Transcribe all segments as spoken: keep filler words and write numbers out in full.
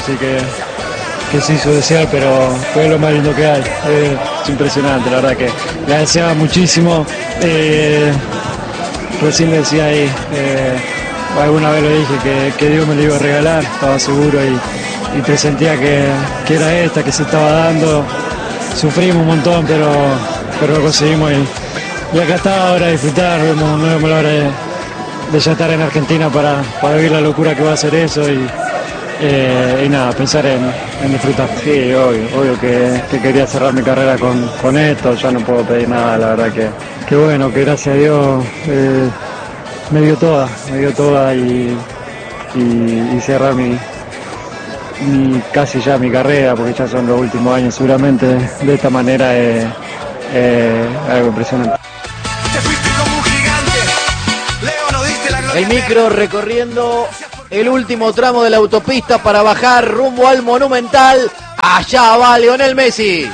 así que, que se hizo desear, pero fue lo más lindo que hay. Eh, es impresionante, la verdad que la deseaba muchísimo. Eh, recién le decía ahí, eh, alguna vez lo dije, que, que Dios me lo iba a regalar, estaba seguro y, y presentía que, que era esta, que se estaba dando. Sufrimos un montón, pero, pero lo conseguimos y, y acá está ahora a disfrutar. Vemos, no vemos la hora de, de ya estar en Argentina para, para vivir la locura que va a ser eso y, eh, y nada, pensar en, en disfrutar. Sí, obvio, obvio que, que quería cerrar mi carrera con, con esto, ya no puedo pedir nada, la verdad que, que bueno, que gracias a Dios eh, me dio toda, me dio toda y, y, y cerrar mi, mi casi ya mi carrera, porque ya son los últimos años seguramente, de esta manera es eh, eh, algo impresionante. El micro recorriendo el último tramo de la autopista para bajar rumbo al Monumental. Allá va Lionel Messi.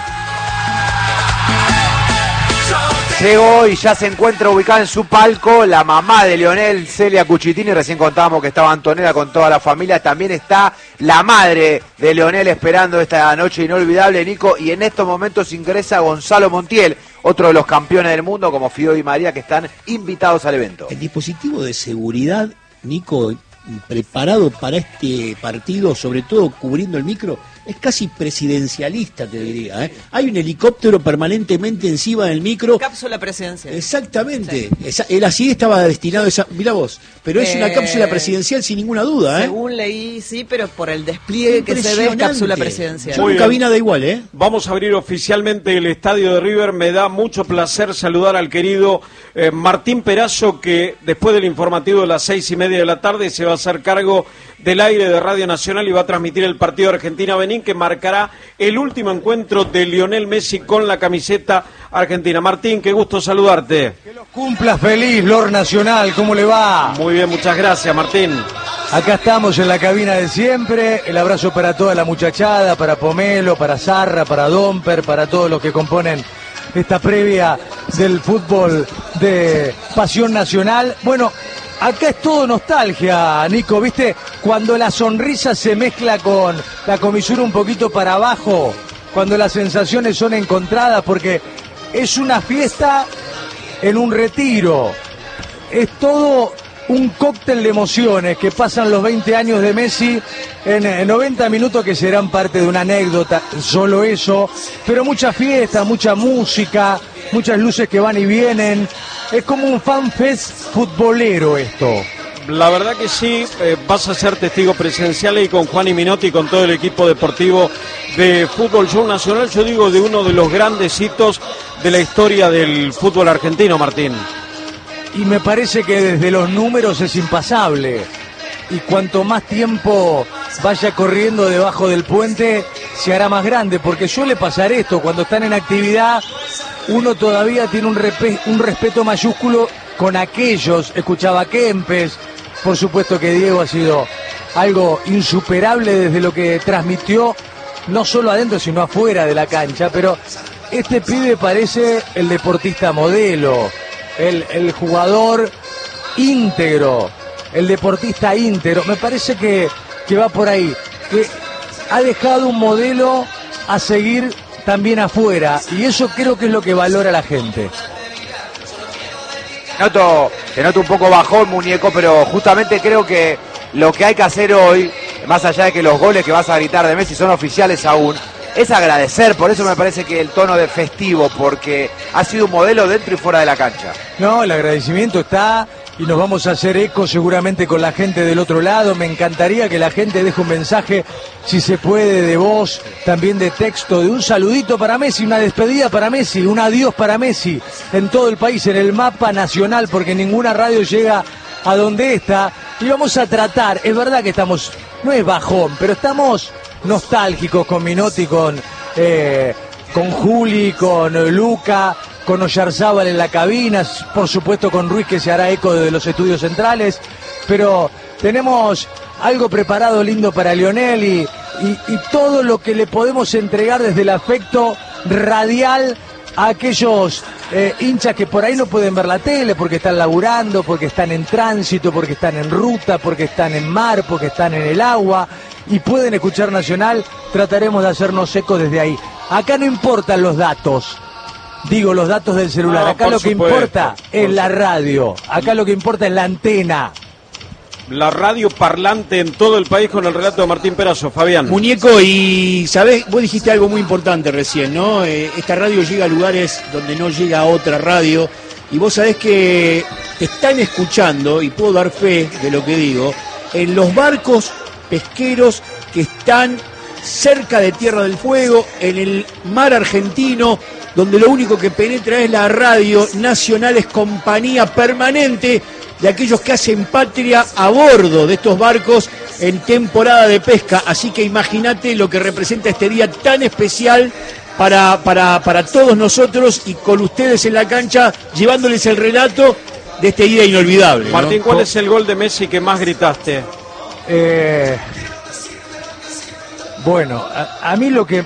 Llegó y ya se encuentra ubicada en su palco la mamá de Lionel, Celia Cuchitini. Recién contábamos que estaba Antonella con toda la familia. También está la madre de Lionel esperando esta noche inolvidable, Nico. Y en estos momentos ingresa Gonzalo Montiel, otro de los campeones del mundo, como Fido y María, que están invitados al evento. El dispositivo de seguridad, Nico, preparado para este partido, sobre todo cubriendo el micro, es casi presidencialista, te diría, ¿eh? Hay un helicóptero permanentemente encima del micro. Cápsula presidencial. Exactamente. Sí. Esa, él así estaba destinado a esa... Mirá vos, pero es eh, una cápsula presidencial sin ninguna duda, ¿eh? Según leí, sí, pero por el despliegue que se ve es cápsula presidencial. Yo nunca vi nada igual, ¿eh? Vamos a abrir oficialmente el estadio de River. Me da mucho placer saludar al querido eh, Martín Perazo, que después del informativo de las seis y media de la tarde se va a hacer cargo del aire de Radio Nacional y va a transmitir el partido de Argentina-Benín, que marcará el último encuentro de Lionel Messi con la camiseta argentina. Martín, qué gusto saludarte. Que los cumpla feliz, Lord Nacional, ¿cómo le va? Muy bien, muchas gracias, Martín. Acá estamos en la cabina de siempre, el abrazo para toda la muchachada, para Pomelo, para Zarra, para Domper, para todos los que componen esta previa del fútbol de Pasión Nacional. Bueno, acá es todo nostalgia, Nico, ¿viste? Cuando la sonrisa se mezcla con la comisura un poquito para abajo, cuando las sensaciones son encontradas, porque es una fiesta en un retiro. Es todo un cóctel de emociones que pasan los veinte años de Messi en noventa minutos que serán parte de una anécdota, solo eso, pero mucha fiesta, mucha música, muchas luces que van y vienen. Es como un fanfest futbolero esto. La verdad que sí, eh, vas a ser testigo presencial y con Juan y Minotti y con todo el equipo deportivo de Fútbol Show Nacional, yo digo de uno de los grandes hitos de la historia del fútbol argentino, Martín. Y me parece que desde los números es impasable. Y cuanto más tiempo vaya corriendo debajo del puente, se hará más grande, porque suele pasar esto, cuando están en actividad, uno todavía tiene un, respe- un respeto mayúsculo con aquellos. Escuchaba Kempes, por supuesto que Diego ha sido algo insuperable desde lo que transmitió, no solo adentro sino afuera de la cancha, pero este pibe parece el deportista modelo, el, el jugador íntegro, el deportista íntegro. Me parece que, que va por ahí, que ha dejado un modelo a seguir también afuera, y eso creo que es lo que valora la gente. Noto, te noto un poco bajón, muñeco, pero justamente creo que lo que hay que hacer hoy, más allá de que los goles que vas a gritar de Messi son oficiales aún, es agradecer. Por eso me parece que el tono de festivo, porque ha sido un modelo dentro y fuera de la cancha. No, el agradecimiento está, y nos vamos a hacer eco seguramente con la gente del otro lado. Me encantaría que la gente deje un mensaje, si se puede, de voz, también de texto, de un saludito para Messi, una despedida para Messi, un adiós para Messi en todo el país, en el mapa nacional, porque ninguna radio llega a donde está. Y vamos a tratar, es verdad que estamos, no es bajón, pero estamos nostálgicos con Minotti, con, eh, con Juli, con Luca, con Oyarzábal en la cabina, por supuesto con Ruiz, que se hará eco de los estudios centrales, pero tenemos algo preparado lindo para Lionel y, y, y todo lo que le podemos entregar desde el afecto radial a aquellos eh, hinchas que por ahí no pueden ver la tele porque están laburando, porque están en tránsito, porque están en ruta, porque están en mar, porque están en el agua, y pueden escuchar Nacional, trataremos de hacernos eco desde ahí. Acá no importan los datos, digo los datos del celular, No, acá por lo que supuesto, importa es la radio, acá lo que importa es la antena. La radio parlante en todo el país con el relato de Martín Perazo. Fabián. Muñeco, y sabés, vos dijiste algo muy importante recién, ¿no? Eh, esta radio llega a lugares donde no llega otra radio, y vos sabés que te están escuchando, y puedo dar fe de lo que digo, en los barcos pesqueros que están cerca de Tierra del Fuego, en el mar argentino, donde lo único que penetra es la radio nacional, es compañía permanente de aquellos que hacen patria a bordo de estos barcos en temporada de pesca. Así que imagínate lo que representa este día tan especial para, para, para todos nosotros, y con ustedes en la cancha llevándoles el relato de este día inolvidable, ¿no? Martín, ¿cuál es el gol de Messi que más gritaste? Eh, bueno, a, a mí lo que